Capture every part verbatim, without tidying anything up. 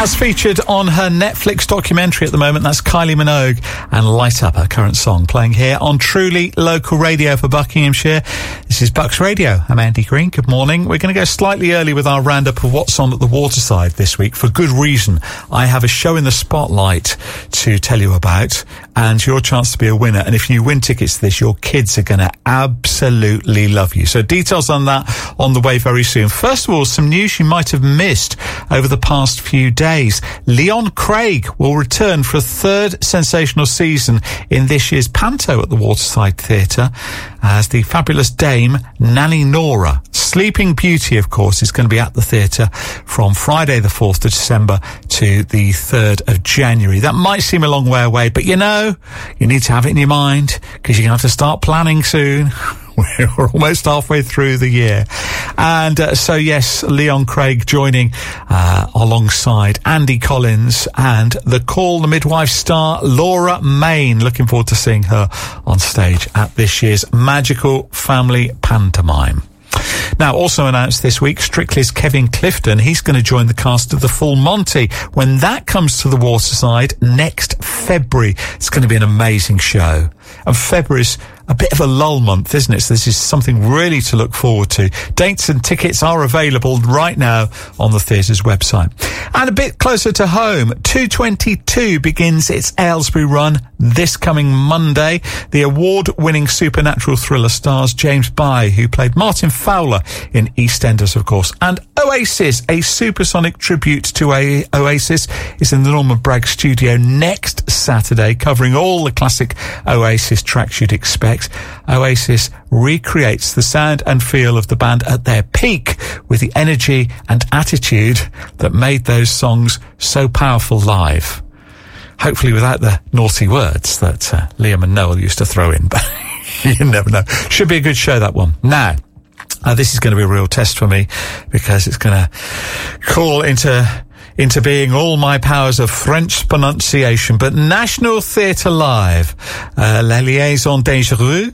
That's featured on her Netflix documentary at the moment. That's Kylie Minogue and Light Up, her current song, playing here on Truly Local Radio for Buckinghamshire. This is Bucks Radio. I'm Andy Green. Good morning. We're going to go slightly early with our roundup of what's on at the Waterside this week, for good reason. I have a show in the spotlight to tell you about, and your chance to be a winner. And if you win tickets to this, your kids are going to absolutely love you. So details on that on the way very soon. First of all, some news you might have missed over the past few days. Leon Craig will return for a third sensational season in this year's Panto at the Waterside Theatre as the fabulous Dame Nanny Nora. Sleeping Beauty, of course, is going to be at the theatre from Friday the fourth of December to the third of January. That might seem a long way away, but you know, you need to have it in your mind because you're going to have to start planning soon. We're almost halfway through the year. And uh, so, yes, Leon Craig joining uh, alongside Andy Collins and the Call the Midwife star Laura Main. Looking forward to seeing her on stage at this year's Magical Family Pantomime. Now, also announced this week, Strictly's Kevin Clifton. He's going to join the cast of The Full Monty when that comes to the Waterside next February. It's going to be an amazing show. And February's a bit of a lull month, isn't it? So this is something really to look forward to. Dates and tickets are available right now on the theatre's website. And a bit closer to home, two twenty-two begins its Aylesbury run this coming Monday. The award-winning supernatural thriller stars James Bye, who played Martin Fowler in EastEnders, of course. And Oasis, a supersonic tribute to a Oasis, is in the Norman Bragg studio next Saturday, covering all the classic Oasis tracks you'd expect. Oasis recreates the sound and feel of the band at their peak with the energy and attitude that made those songs so powerful live. Hopefully without the naughty words that uh, Liam and Noel used to throw in, but you never know. Should be a good show, that one. Now, uh, this is going to be a real test for me because it's going to call into... into being all my powers of French pronunciation. But National Theatre Live, uh, La Liaison Dangereuse,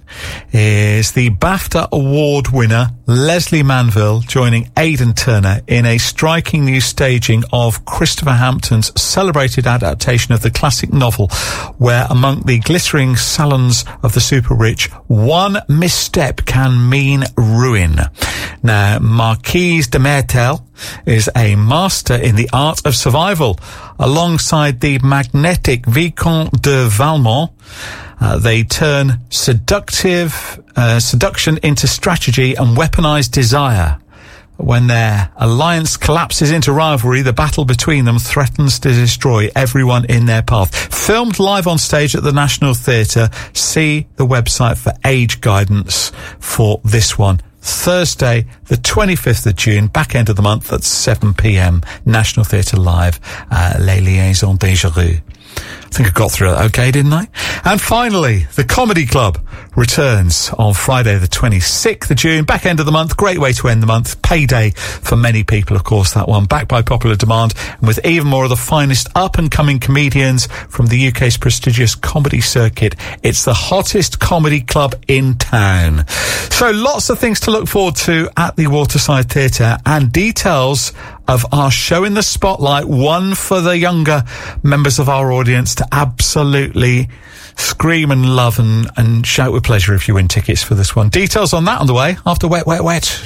is the BAFTA Award winner Leslie Manville joining Aidan Turner in a striking new staging of Christopher Hampton's celebrated adaptation of the classic novel, where among the glittering salons of the super rich, one misstep can mean ruin. Now, Marquise de Mertel is a master in the art of survival. Alongside the magnetic Vicomte de Valmont, uh, they turn seductive uh, seduction into strategy and weaponized desire. When their alliance collapses into rivalry, the battle between them threatens to destroy everyone in their path. Filmed live on stage at the National Theatre. See the website for age guidance for this one. Thursday, the twenty-fifth of June, back end of the month at seven p.m. National Theatre Live, uh, Les Liaisons Dangereuses. I think I got through it okay, didn't I? And finally, the Comedy Club returns on Friday the twenty-sixth of June, back end of the month. Great way to end the month. Payday for many people, of course, that one. Backed by popular demand and with even more of the finest up-and-coming comedians from the U K's prestigious comedy circuit. It's the hottest comedy club in town. So lots of things to look forward to at the Waterside Theatre, and details of our show in the spotlight, one for the younger members of our audience to absolutely scream and love and, and shout with pleasure if you win tickets for this one. Details on that on the way after Wet, Wet, Wet.